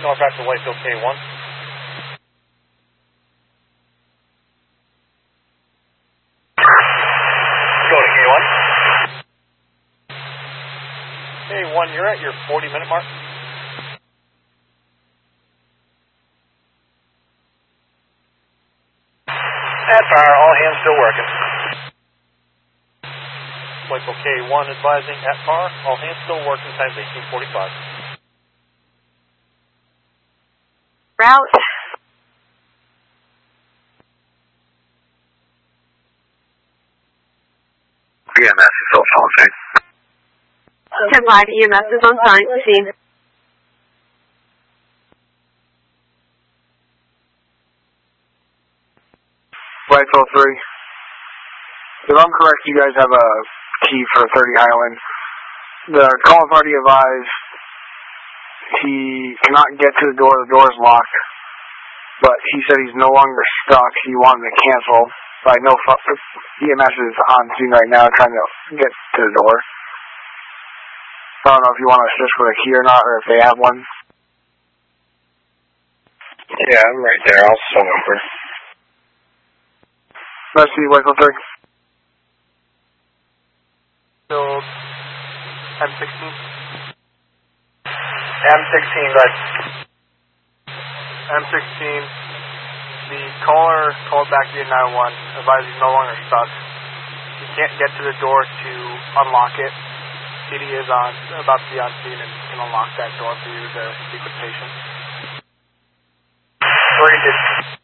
North after Whitefield K1. Go to K1. K1, you're at your 40-minute mark. At fire, all hands still working. Whitefield K1 advising at par, all hands still working, times 1845. Route. EMS is also on scene. 10-5, EMS is on scene. Whitefield 3. If I'm correct, you guys have a key for 30 Highland. The call authority advised he cannot get to the door is locked. But he said he's no longer stuck. He wanted to cancel. But I know EMS is on scene right now trying to get to the door. I don't know if you want to assist with a key or not, or if they have one. Yeah, I'm right there. I'll swing over. Let's see, Whitefield 3. So, M16. M16, right. M16, the caller called back to 911, advised he's no longer stuck. He can't get to the door to unlock it. PD is about to be on scene and can unlock that door for you to speak with patients. 3 did.